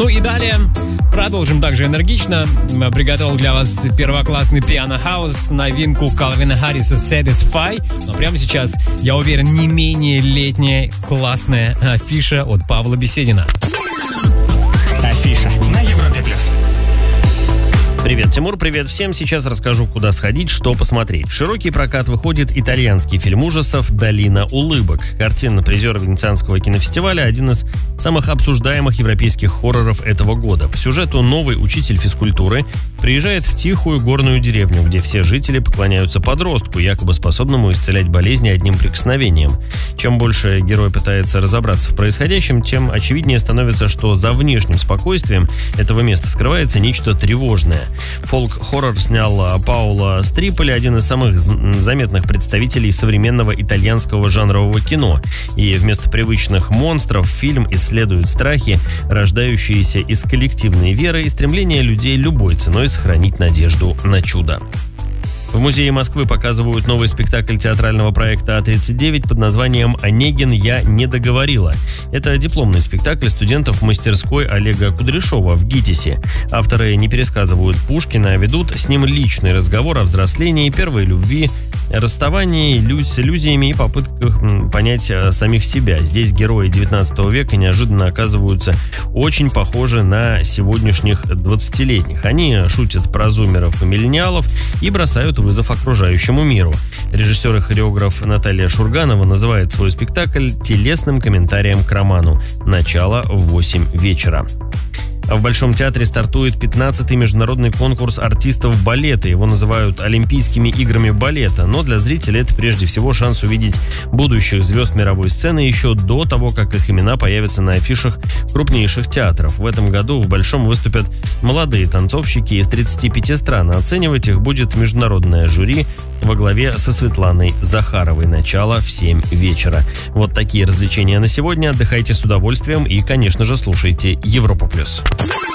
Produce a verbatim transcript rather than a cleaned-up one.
Ну и далее продолжим также энергично. Приготовил для вас первоклассный пиано-хаус, новинку Калвина Харриса «Satisfy». Но прямо сейчас, я уверен, не менее летняя классная афиша от Павла Беседина. Афиша на Европе плюс. Привет, Тимур, привет всем. Сейчас расскажу, куда сходить, что посмотреть. В широкий прокат выходит итальянский фильм ужасов «Долина улыбок». Картина призера Венецианского кинофестиваля – один из самых обсуждаемых европейских хорроров этого года. По сюжету новый учитель физкультуры приезжает в тихую горную деревню, где все жители поклоняются подростку, якобы способному исцелять болезни одним прикосновением. Чем больше герой пытается разобраться в происходящем, тем очевиднее становится, что за внешним спокойствием этого места скрывается нечто тревожное. Фолк-хоррор снял Паоло Стриполи, один из самых заметных представителей современного итальянского жанрового кино. И вместо привычных монстров фильм исследует страхи, рождающиеся из коллективной веры и стремления людей любой ценой сохранить надежду на чудо. В Музее Москвы показывают новый спектакль театрального проекта А тридцать девять под названием «Онегин, я не договорила». Это дипломный спектакль студентов мастерской Олега Кудряшова в ГИТИСе. Авторы не пересказывают Пушкина, а ведут с ним личный разговор о взрослении, первой любви, расставании с иллюзиями и попытках понять самих себя. Здесь герои девятнадцатого века неожиданно оказываются очень похожи на сегодняшних двадцатилетних. Они шутят про зумеров и миллениалов и бросают вызов окружающему миру. Режиссер и хореограф Наталья Шурганова называет свой спектакль телесным комментарием к роману. Начало в восемь вечера. В Большом театре стартует пятнадцатый международный конкурс артистов балета. Его называют Олимпийскими играми балета, но для зрителей это прежде всего шанс увидеть будущих звезд мировой сцены еще до того, как их имена появятся на афишах крупнейших театров. В этом году в Большом выступят молодые танцовщики из тридцати пяти стран. Оценивать их будет международное жюри во главе со Светланой Захаровой. Начало в семь вечера. Вот такие развлечения на сегодня. Отдыхайте с удовольствием и, конечно же, слушайте Европа плюс.